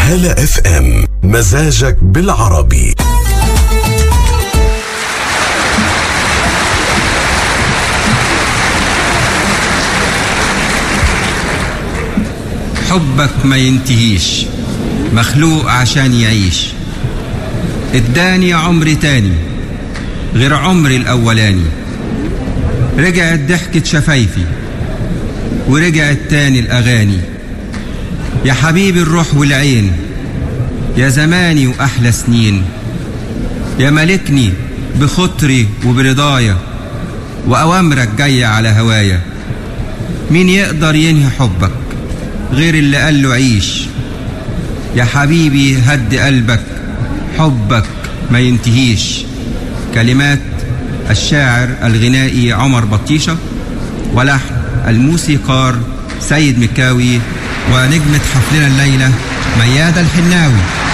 هلا اف ام، مزاجك بالعربي. حبك ما ينتهيش، مخلوق عشان يعيش. اداني عمر تاني غير عمري الأولاني. رجعت ضحكة شفايفي ورجعت تاني الأغاني. يا حبيبي الروح والعين، يا زماني وأحلى سنين، يا ملكني بخطري وبرضايا، وأوامرك جاية على هوايا. مين يقدر ينهي حبك غير اللي قال له عيش؟ يا حبيبي هد قلبك، حبك ما ينتهيش. كلمات الشاعر الغنائي عمر بطيشة، ولحن الموسيقار سيد مكاوي، ونجمة حفلنا الليلة ميادة الحناوي.